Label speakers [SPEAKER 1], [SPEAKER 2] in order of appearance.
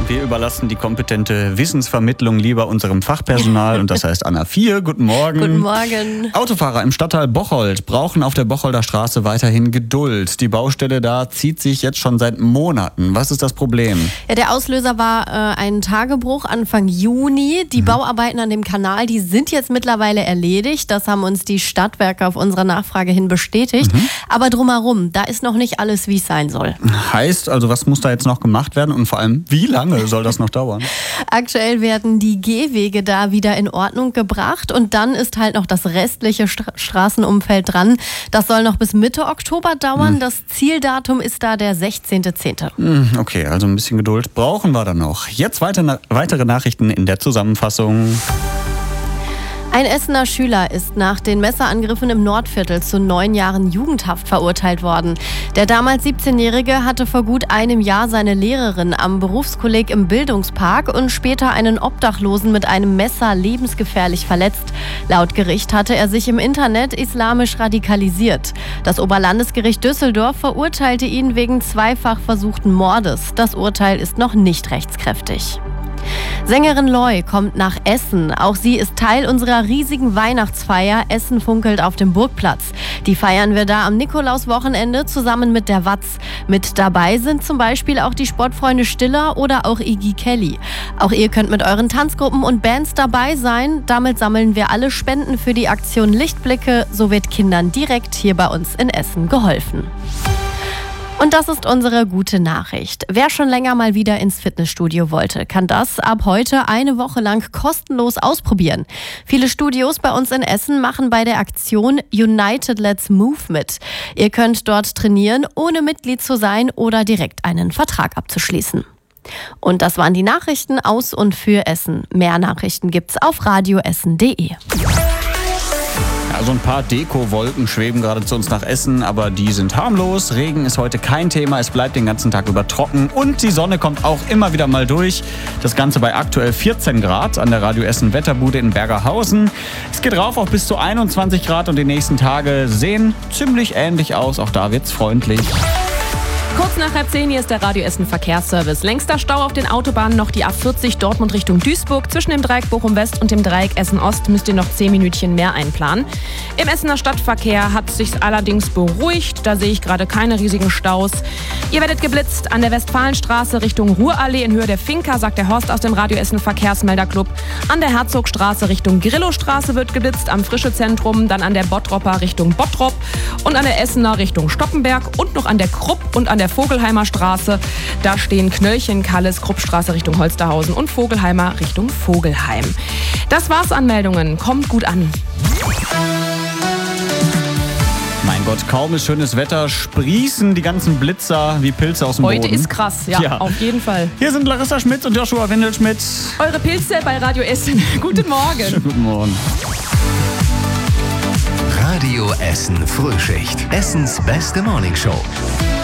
[SPEAKER 1] Wir überlassen die kompetente Wissensvermittlung lieber unserem Fachpersonal und das heißt Anna 4. Guten Morgen.
[SPEAKER 2] Guten Morgen.
[SPEAKER 1] Autofahrer im Stadtteil Bocholt brauchen auf der Bocholder Straße weiterhin Geduld. Die Baustelle da zieht sich jetzt schon seit Monaten. Was ist das Problem?
[SPEAKER 2] Ja, der Auslöser war ein Tagebruch Anfang Juni. Die Bauarbeiten an dem Kanal, die sind jetzt mittlerweile erledigt. Das haben uns die Stadtwerke auf unsere Nachfrage hin bestätigt. Aber drumherum, da ist noch nicht alles, wie es sein soll.
[SPEAKER 1] Heißt also, was muss da jetzt noch gemacht werden und vor allem, wie lange soll das noch dauern?
[SPEAKER 2] Aktuell werden die Gehwege da wieder in Ordnung gebracht und dann ist halt noch das restliche Straßenumfeld dran. Das soll noch bis Mitte Oktober dauern. Das Zieldatum ist da der 16.10.
[SPEAKER 1] Okay, also ein bisschen Geduld brauchen wir dann noch. Jetzt weitere Nachrichten in der Zusammenfassung.
[SPEAKER 2] Ein Essener Schüler ist nach den Messerangriffen im Nordviertel zu 9 Jahren Jugendhaft verurteilt worden. Der damals 17-Jährige hatte vor gut einem Jahr seine Lehrerin am Berufskolleg im Bildungspark und später einen Obdachlosen mit einem Messer lebensgefährlich verletzt. Laut Gericht hatte er sich im Internet islamisch radikalisiert. Das Oberlandesgericht Düsseldorf verurteilte ihn wegen zweifach versuchten Mordes. Das Urteil ist noch nicht rechtskräftig. Sängerin Loi kommt nach Essen. Auch sie ist Teil unserer riesigen Weihnachtsfeier Essen funkelt auf dem Burgplatz. Die feiern wir da am Nikolauswochenende zusammen mit der Watz. Mit dabei sind zum Beispiel auch die Sportfreunde Stiller oder auch Iggy Kelly. Auch ihr könnt mit euren Tanzgruppen und Bands dabei sein. Damit sammeln wir alle Spenden für die Aktion Lichtblicke. So wird Kindern direkt hier bei uns in Essen geholfen. Und das ist unsere gute Nachricht. Wer schon länger mal wieder ins Fitnessstudio wollte, kann das ab heute eine Woche lang kostenlos ausprobieren. Viele Studios bei uns in Essen machen bei der Aktion United Let's Move mit. Ihr könnt dort trainieren, ohne Mitglied zu sein oder direkt einen Vertrag abzuschließen. Und das waren die Nachrichten aus und für Essen. Mehr Nachrichten gibt's auf radioessen.de.
[SPEAKER 1] Ja, so ein paar Deko-Wolken schweben gerade zu uns nach Essen, aber die sind harmlos. Regen ist heute kein Thema, es bleibt den ganzen Tag über trocken und die Sonne kommt auch immer wieder mal durch. Das Ganze bei aktuell 14 Grad an der Radio Essen Wetterbude in Bergerhausen. Es geht rauf auf bis zu 21 Grad und die nächsten Tage sehen ziemlich ähnlich aus. Auch da wird's freundlich.
[SPEAKER 3] Kurz nach 9:30 hier ist der Radio Essen Verkehrsservice. Längster Stau auf den Autobahnen noch die A40 Dortmund Richtung Duisburg. Zwischen dem Dreieck Bochum West und dem Dreieck Essen Ost müsst ihr noch 10 Minütchen mehr einplanen. Im Essener Stadtverkehr hat sich's allerdings beruhigt. Da sehe ich gerade keine riesigen Staus. Ihr werdet geblitzt an der Westfalenstraße Richtung Ruhrallee in Höhe der Finca, sagt der Horst aus dem Radio Essen Verkehrsmelderclub. An der Herzogstraße Richtung Grillowstraße wird geblitzt, am Frischezentrum, dann an der Bottropper Richtung Bottrop und an der Essener Richtung Stoppenberg und noch an der Krupp und an der Vogelheimer Straße. Da stehen Knöllchen, Kalles, Kruppstraße Richtung Holsterhausen und Vogelheimer Richtung Vogelheim. Das war's an Meldungen. Kommt gut an.
[SPEAKER 1] Mein Gott, kaum ist schönes Wetter, sprießen die ganzen Blitzer wie Pilze aus dem Boden.
[SPEAKER 3] Heute ist krass, ja, auf jeden Fall.
[SPEAKER 1] Hier sind Larissa Schmitz und Joshua Windelschmidt.
[SPEAKER 3] Eure Pilze bei Radio Essen. Guten Morgen.
[SPEAKER 1] Schönen guten Morgen.
[SPEAKER 4] Radio Essen Frühschicht. Essens beste Morningshow.